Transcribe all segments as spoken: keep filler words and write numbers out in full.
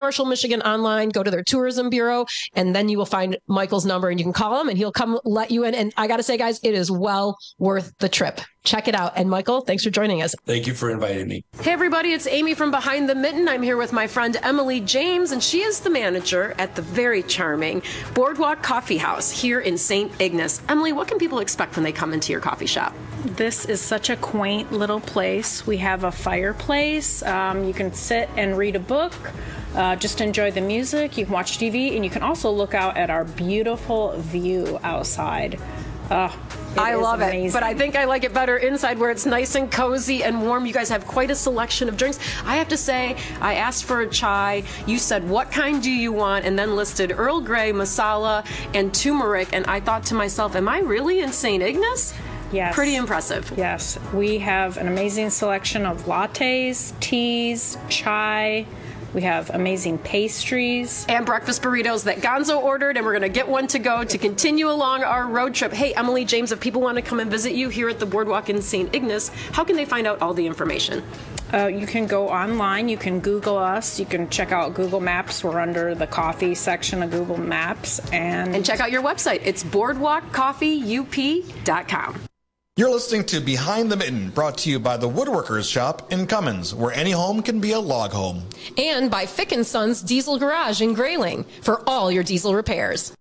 Marshall, Michigan online, go to their tourism bureau, and then you will find Michael's number and you can call him and he'll come let you in. And I got to say, guys, it is well worth the trip. Check it out. And Michael, thanks for joining us. Thank you for inviting me. Hey, everybody, it's Amy from Behind the Mitten. I'm here with my friend Emily James, and she is the manager at the very charming Boardwalk Coffee House here in Saint Ignace. Emily, what can people expect when they come into your coffee shop? This is such a quaint little place. We have a fireplace. Um, you can sit and read a book. Uh, just enjoy the music. You can watch T V, and you can also look out at our beautiful view outside. Uh, I love amazing. it, but I think I like it better inside where it's nice and cozy and warm. You guys have quite a selection of drinks. I have to say, I asked for a chai. You said, what kind do you want? And then listed Earl Grey, masala, and turmeric. And I thought to myself, am I really in Saint Ignace? Yes. Pretty impressive. Yes. We have an amazing selection of lattes, teas, chai. We have amazing pastries. And breakfast burritos that Gonzo ordered, and we're going to get one to go to continue along our road trip. Hey, Emily James, if people want to come and visit you here at the Boardwalk in Saint Ignace, how can they find out all the information? Uh, you can go online. You can Google us. You can check out Google Maps. We're under the coffee section of Google Maps. And, and check out your website. It's boardwalk coffee u p dot com. You're listening to Behind the Mitten, brought to you by the Woodworkers Shop in Cummins, where any home can be a log home. And by Fick and Sons Diesel Garage in Grayling for all your diesel repairs.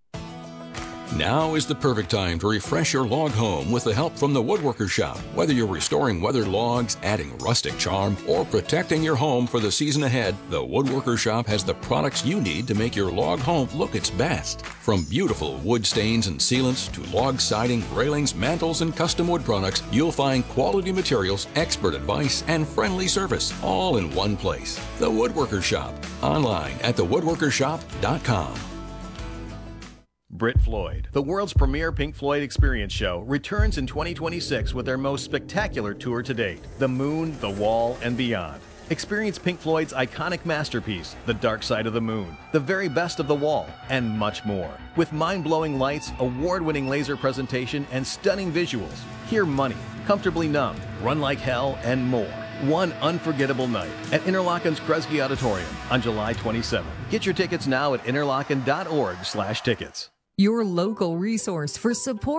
Now is the perfect time to refresh your log home with the help from the Woodworkers Shop. Whether you're restoring weathered logs, adding rustic charm, or protecting your home for the season ahead, the Woodworkers Shop has the products you need to make your log home look its best. From beautiful wood stains and sealants to log siding, railings, mantles, and custom wood products, you'll find quality materials, expert advice, and friendly service all in one place. The Woodworkers Shop. Online at the woodworkers shop dot com. Brit Floyd, the world's premier Pink Floyd experience show, returns in twenty twenty-six with their most spectacular tour to date, The Moon, The Wall, and Beyond. Experience Pink Floyd's iconic masterpiece, The Dark Side of the Moon, the very best of The Wall, and much more. With mind-blowing lights, award-winning laser presentation, and stunning visuals. Hear Money, Comfortably Numb, Run Like Hell, and more. One unforgettable night at Interlochen's Kresge Auditorium on July twenty-seventh. Get your tickets now at interlochen dot org slash tickets. Your local resource for support